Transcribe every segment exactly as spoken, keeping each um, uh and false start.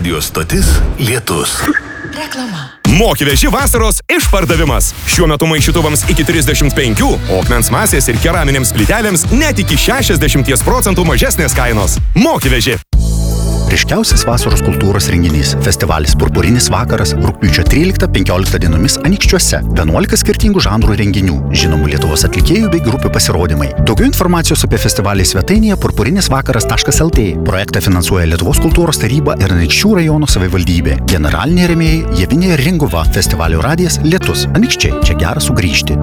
Radio stotis Lietus. Reklama. Mokyveži vasaros išpardavimas. Šiuo metu maišytuvams iki trisdešimt penkių, o akmens masės ir keraminėms plytelėms net iki šešiasdešimt procentų mažesnės kainos. Mokyveži. Ryškiausias vasaros kultūros renginys – festivalis Purpurinis vakaras rugpjūčio tryliktą penkioliktą dienomis Anykščiuose. vienuolika skirtingų žanrų renginių, žinomų Lietuvos atlikėjų bei grupių pasirodymai. Daugiau informacijos apie festivalį svetainėje purpurinis vakaras taškas el tė. Projektą finansuoja Lietuvos kultūros taryba ir Anykščių rajono savivaldybė. Generaliniai rėmėjai Javinė Ringuva, festivalio radijas Lietus. Anykščiai, čia gera sugrįžti.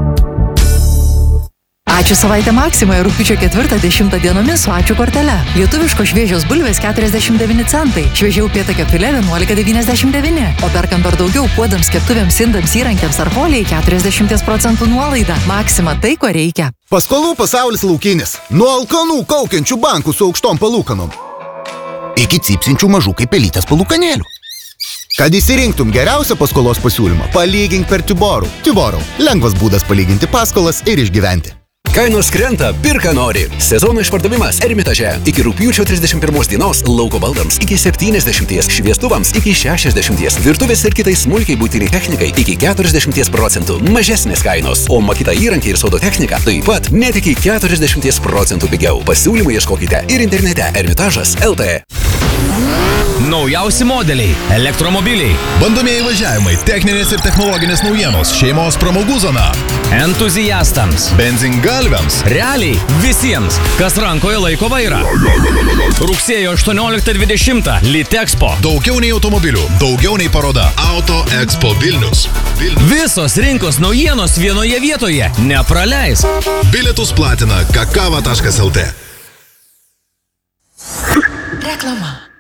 Ačiū savaitę Maksimoje rugpjūčio ketvirtą dešimtą dienomis su ačiū kortele. Lietuviškos šviežios bulvės keturiasdešimt devyni centai, šviežiau upėtakio filė vienuolika devyniasdešimt devyni, o perkant per daugiau puodams, keptuvėms, indams, įrankiams ar folijai keturiasdešimt procentų nuolaida. Maksima tai, ko reikia. Paskolų pasaulis laukinis. Nuo alkanų kaukiančių bankų su aukštom palūkanom iki cypsinčių mažų kaip pelytės palūkanėlių. Kad įsirinktum geriausią paskolos pasiūlymą, palygink per Tiborų. Tiborų. Lengvas būdas palyginti paskolas ir išgyventi. Kainos krenta, pirka nori. Sezono išpardavimas Ermitaže. Iki rugpjūčio trisdešimt pirmos dienos lauko baldams iki septyniasdešimt, šviestuvams iki šešiasdešimt, virtuvės ir kitai smulkiai buitiniai technikai iki keturiasdešimt procentų mažesnės kainos, o makita įrankiai ir sodo technika taip pat net iki keturiasdešimt procentų pigiau. Pasiūlymų ieškokite ir internete ermitažas taškas el tė. Naujausi modeliai, elektromobiliai, bandomieji važiavimai, techninės ir technologinės naujienos, šeimos pramogų zona, entuziastams, benzingalviams, realiai visiems, kas rankoje laiko vairą. Rugsėjo aštuonioliktą dvidešimtą Litexpo. Daugiau nei automobilių, daugiau nei paroda. Auto Expo Vilnius. Vilnius. Visos rinkos naujienos vienoje vietoje. Nepraleis. Bilietus platina kakava taškas el tė. Reklama.